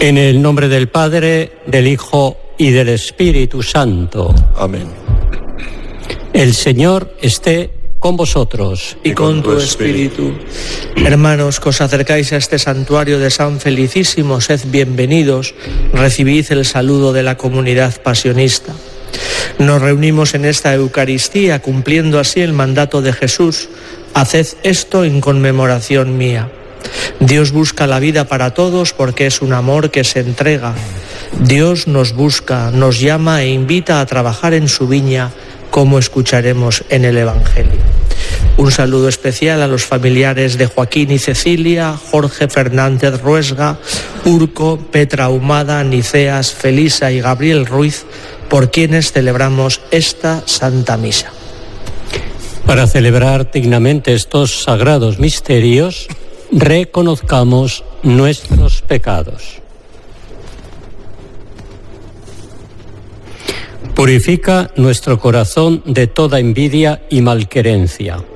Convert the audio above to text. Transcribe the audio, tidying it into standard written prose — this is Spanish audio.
En el nombre del Padre, del Hijo y del Espíritu Santo. Amén. El Señor esté con vosotros. Y con tu espíritu. Hermanos, que os acercáis a este santuario de San Felicísimo, sed bienvenidos, recibid el saludo de la comunidad pasionista. Nos reunimos en esta Eucaristía, cumpliendo así el mandato de Jesús: haced esto en conmemoración mía. Dios busca la vida para todos porque es un amor que se entrega. Dios nos busca, nos llama e invita a trabajar en su viña, como escucharemos en el Evangelio. Un saludo especial a los familiares de Joaquín y Cecilia, Jorge Fernández Ruesga, Urco, Petra Ahumada, Niceas, Felisa y Gabriel Ruiz, por quienes celebramos esta Santa Misa. Para celebrar dignamente estos sagrados misterios, reconozcamos nuestros pecados. Purifica nuestro corazón de toda envidia y malquerencia.